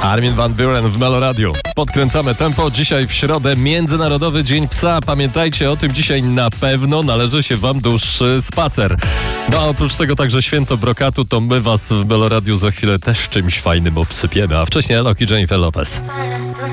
Armin van Buuren w Meloradiu. Podkręcamy tempo. Dzisiaj w środę Międzynarodowy Dzień Psa. Pamiętajcie o tym, dzisiaj na pewno należy się wam dłuższy spacer. No a oprócz tego także święto brokatu, to my was w Meloradiu za chwilę też czymś fajnym obsypiemy. A wcześniej Loki, Jennifer Lopez.